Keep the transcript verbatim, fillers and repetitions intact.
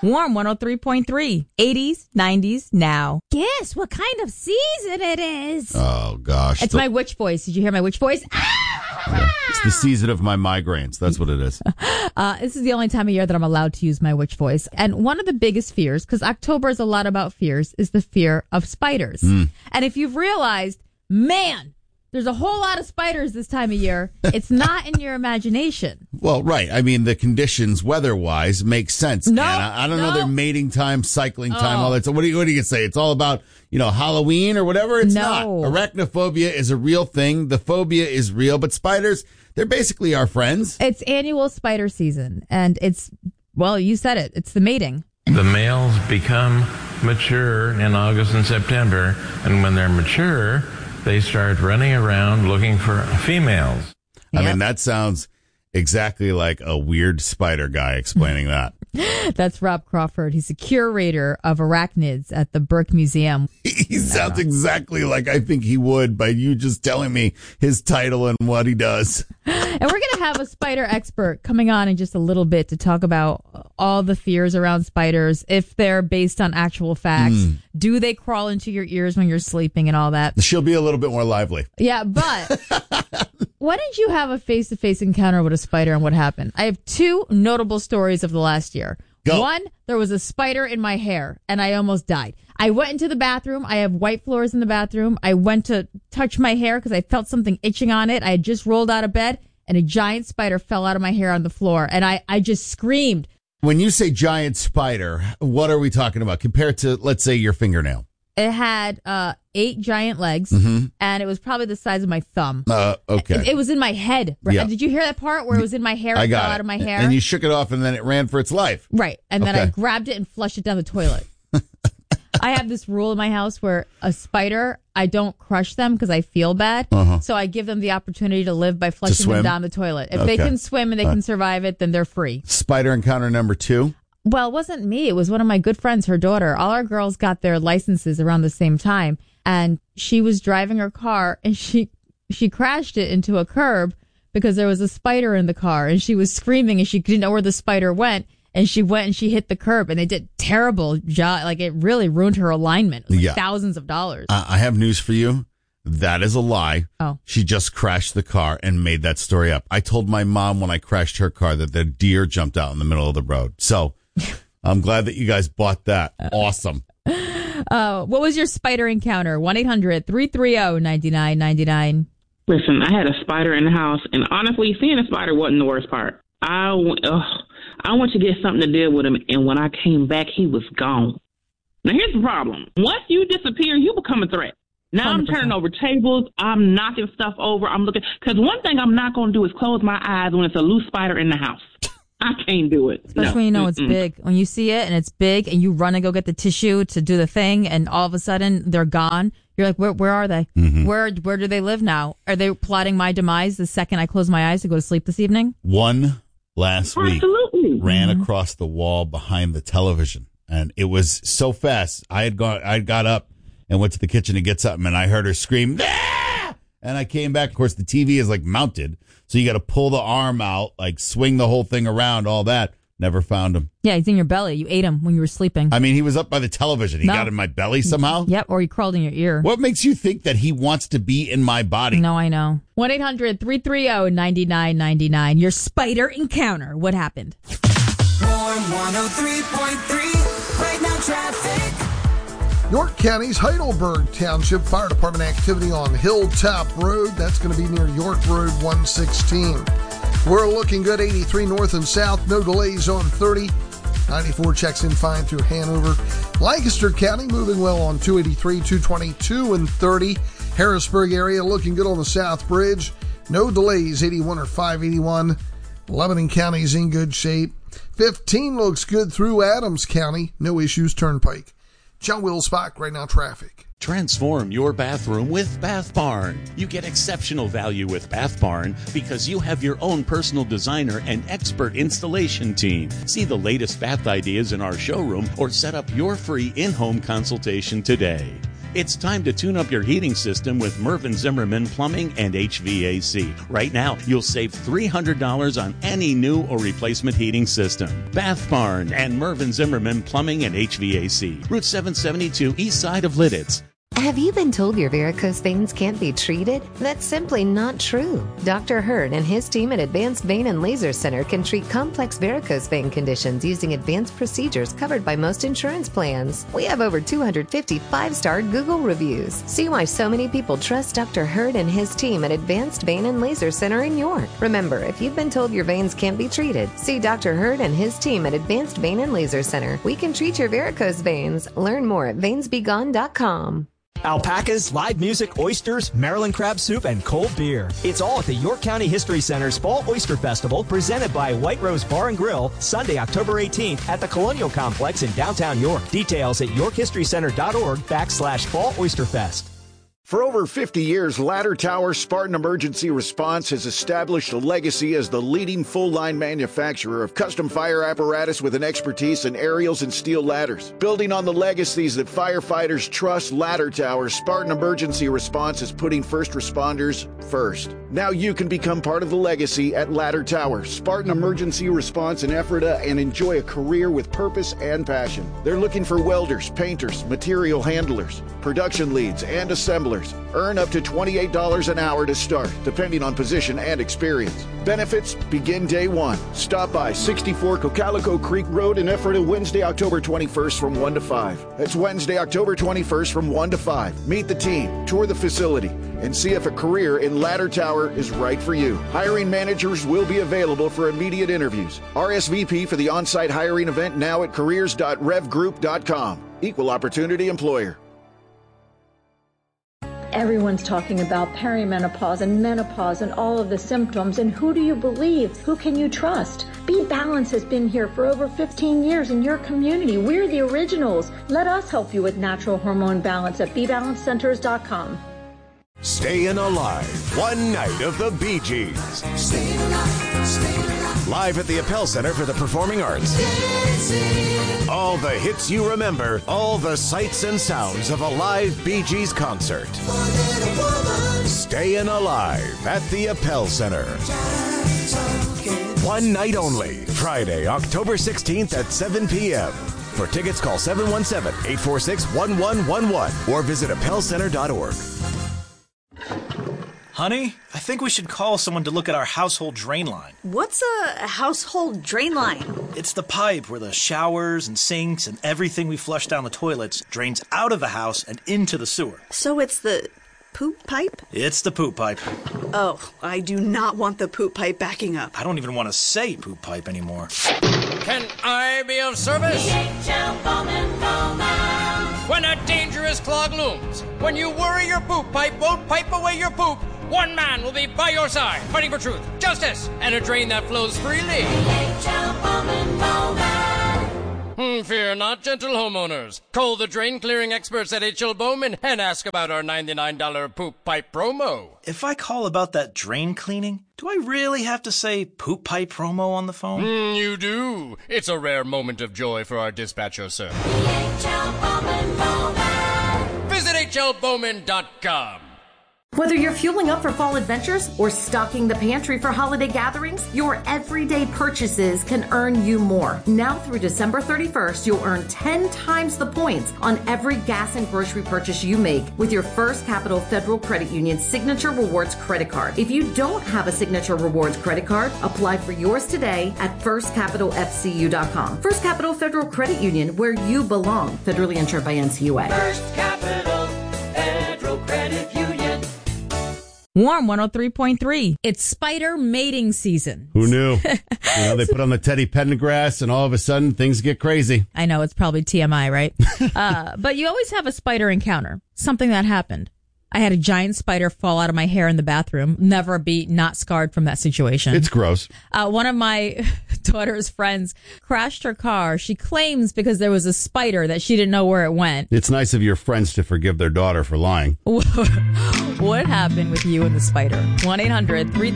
Warm one oh three point three. eighties, nineties, now. Guess what kind of season it is? Oh, gosh. It's the, my witch voice. Did you hear my witch voice? yeah, it's the season of my migraines. That's what it is. Uh, this is the only time of year that I'm allowed to use my witch voice. And one of the biggest fears, because October is a lot about fears, is the fear of spiders. Mm. And if you've realized, man, there's a whole lot of spiders this time of year, it's not in your imagination. Well, right. I mean, the conditions weather-wise make sense. No, Anna. I don't no. know their mating time, cycling time, Oh. all that. So what do you, what do you say? It's all about, you know, Halloween or whatever? It's No. not. Arachnophobia is a real thing. The phobia is real. But spiders, they're basically our friends. It's annual spider season. And it's, well, you said it. It's the mating. The males become mature in August and September. And when they're mature, they start running around looking for females. I Yep. mean, that sounds exactly like a weird spider guy explaining that. That's Rob Crawford. He's the curator of arachnids at the Burke Museum. He sounds exactly like I think he would by you just telling me his title and what he does. And we're going to have a spider expert coming on in just a little bit to talk about all the fears around spiders, if they're based on actual facts. Mm. Do they crawl into your ears when you're sleeping and all that? She'll be a little bit more lively. Yeah, but why didn't you have a face-to-face encounter with a spider and what happened? I have two notable stories of the last year. Go. One, there was a spider in my hair and I almost died. I went into the bathroom. I have white floors in the bathroom. I went to touch my hair because I felt something itching on it. I had just rolled out of bed and a giant spider fell out of my hair on the floor. And I, I just screamed. When you say giant spider, what are we talking about compared to, let's say, your fingernail? It had uh, eight giant legs, Mm-hmm. and it was probably the size of my thumb. Uh, okay. It, it was in my head. Right? Yeah. Did you hear that part where it was in my hair? I It got fell it. out of my hair. And you shook it off and then it ran for its life. Right. And then I Okay. grabbed it and flushed it down the toilet. I have this rule in my house where a spider, I don't crush them because I feel bad. Uh-huh. So I give them the opportunity to live by flushing swim? them down the toilet. If Okay. they can swim and they Uh. can survive it, then they're free. Spider encounter number two. Well, it wasn't me. It was one of my good friends, her daughter. All our girls got their licenses around the same time. And she was driving her car and she she crashed it into a curb because there was a spider in the car. And she was screaming and she didn't know where the spider went. And she went and she hit the curb and they did terrible job. Like it really ruined her alignment. It was like Yeah. thousands of dollars. Uh, I have news for you. That is a lie. Oh. She just crashed the car and made that story up. I told my mom when I crashed her car that the deer jumped out in the middle of the road. So I'm glad that you guys bought that. Awesome. Uh, what was your spider encounter? one eight hundred three three zero nine nine nine nine. Listen, I had a spider in the house, and honestly, seeing a spider wasn't the worst part. I, w- ugh, I went to get something to deal with him, and when I came back, he was gone. Now, here's the problem. Once you disappear, you become a threat. Now one hundred I'm percent. turning over tables. I'm knocking stuff over. I'm looking. Because one thing I'm not going to do is close my eyes when it's a loose spider in the house. I can't do it. Especially No. when you know it's Mm-mm. big. When you see it and it's big and you run and go get the tissue to do the thing and all of a sudden they're gone. You're like, where where are they? Mm-hmm. Where where do they live now? Are they plotting my demise the second I close my eyes to go to sleep this evening? One last week Absolutely. ran Mm-hmm. across the wall behind the television, and it was so fast. I had gone, I got up and went to the kitchen to get something, and I heard her scream, "Ah!" And I came back. Of course, the T V is like mounted, so you got to pull the arm out, like swing the whole thing around, all that. Never found him. Yeah, he's in your belly. You ate him when you were sleeping. I mean, he was up by the television. He No. got in my belly somehow. Yep, or he crawled in your ear. What makes you think that he wants to be in my body? No, I know. one eight hundred three three zero nine nine nine nine. Your spider encounter. What happened? Warm one oh three point three. Right now, traffic. York County's Heidelberg Township Fire Department activity on Hilltop Road. That's going to be near York Road one sixteen. We're looking good, eighty-three north and south. No delays on thirty. ninety-four checks in fine through Hanover. Lancaster County moving well on two eighty-three, two twenty-two, and thirty. Harrisburg area looking good on the South Bridge. No delays, eighty-one or five eighty-one. Lebanon County's in good shape. fifteen looks good through Adams County. No issues, Turnpike. John Wills-Bach, right now traffic. Transform your bathroom with Bath Barn. You get exceptional value with Bath Barn because you have your own personal designer and expert installation team. See the latest bath ideas in our showroom or set up your free in-home consultation today. It's time to tune up your heating system with Mervyn Zimmerman Plumbing and H V A C. Right now, you'll save three hundred dollars on any new or replacement heating system. Bath Barn and Mervyn Zimmerman Plumbing and H V A C. Route seven seventy-two, east side of Lidditz. Have you been told your varicose veins can't be treated? That's simply not true. Doctor Hurd and his team at Advanced Vein and Laser Center can treat complex varicose vein conditions using advanced procedures covered by most insurance plans. We have over two hundred fifty five-star Google reviews. See why so many people trust Doctor Hurd and his team at Advanced Vein and Laser Center in York. Remember, if you've been told your veins can't be treated, see Doctor Hurd and his team at Advanced Vein and Laser Center. We can treat your varicose veins. Learn more at veins be gone dot com. Alpacas, live music, oysters, Maryland crab soup, and cold beer. It's all at the York County History Center's Fall Oyster Festival, presented by White Rose Bar and Grill, Sunday, October eighteenth at the Colonial Complex in downtown York. Details at yorkhistorycenter.org backslash Fall Oyster Fest. For over fifty years, Ladder Tower Spartan Emergency Response has established a legacy as the leading full-line manufacturer of custom fire apparatus with an expertise in aerials and steel ladders. Building on the legacies that firefighters trust, Ladder Tower Spartan Emergency Response is putting first responders first. Now you can become part of the legacy at Ladder Tower Spartan Emergency Response in Ephrata and enjoy a career with purpose and passion. They're looking for welders, painters, material handlers, production leads, and assemblers. Earn up to twenty-eight dollars an hour to start, depending on position and experience. Benefits begin day one. Stop by sixty-four Cocalico Creek Road in Ephrata Wednesday, October twenty-first from one to five. That's Wednesday, October twenty-first from one to five. Meet the team, tour the facility, and see if a career in Ladder Tower is right for you. Hiring managers will be available for immediate interviews. R S V P for the on-site hiring event now at careers dot rev group dot com. Equal opportunity employer. Everyone's talking about perimenopause and menopause and all of the symptoms, and who do you believe? Who can you trust? Be Balance has been here for over fifteen years in your community. We're the originals. Let us help you with natural hormone balance at be balance centers dot com. Staying Alive, one night of the Bee Gees. Staying alive, staying alive. Live at the Appel Center for the Performing Arts. All the hits you remember, all the sights and sounds of a live Bee Gees concert. Staying Alive at the Appel Center. One night only, Friday, October sixteenth at seven p.m. For tickets, call seven one seven, eight four six, one one one one or visit appel center dot org. Honey, I think we should call someone to look at our household drain line. What's a household drain line? It's the pipe where the showers and sinks and everything we flush down the toilets drains out of the house and into the sewer. So it's the poop pipe? It's the poop pipe. Oh, I do not want the poop pipe backing up. I don't even want to say poop pipe anymore. Can I be of service? D H L Bowman Bowman. When a dangerous clog looms, when you worry your poop pipe won't pipe away your poop, one man will be by your side, fighting for truth, justice, and a drain that flows freely. D H L Bowman Bowman. Hmm, fear not, gentle homeowners. Call the drain clearing experts at H L Bowman and ask about our ninety-nine dollars poop pipe promo. If I call about that drain cleaning, do I really have to say poop pipe promo on the phone? Mm, you do. It's a rare moment of joy for our dispatcher, sir. D H L Bowman Bowman. Visit H L Bowman dot com. Whether you're fueling up for fall adventures or stocking the pantry for holiday gatherings, your everyday purchases can earn you more. Now through December thirty-first, you'll earn ten times the points on every gas and grocery purchase you make with your First Capital Federal Credit Union Signature Rewards credit card. If you don't have a Signature Rewards credit card, apply for yours today at first capital f c u dot com. First Capital Federal Credit Union, where you belong. Federally insured by N C U A. First Capital Federal Credit Union. Warm one oh three point three. It's spider mating season. Who knew? You know, they put on the Teddy Pendergrass and all of a sudden things get crazy. I know, it's probably T M I, right? uh, but you always have a spider encounter. Something that happened. I had a giant spider fall out of my hair in the bathroom. Never be not scarred from that situation. It's gross. Uh, one of my daughter's friends crashed her car. She claims because there was a spider that she didn't know where it went. It's nice of your friends to forgive their daughter for lying. What happened with you and the spider? one eight hundred three